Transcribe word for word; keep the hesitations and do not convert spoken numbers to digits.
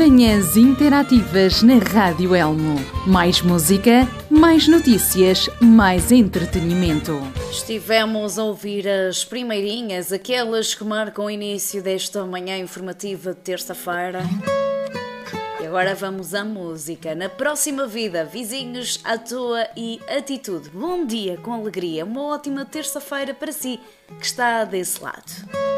Manhãs Interativas na Rádio Elmo. Mais música, mais notícias, mais entretenimento. Estivemos a ouvir as primeirinhas, aquelas que marcam o início desta manhã informativa de terça-feira. E agora vamos à música. Na próxima vida, vizinhos à toa e atitude. Bom dia com alegria, uma ótima terça-feira para si que está desse lado.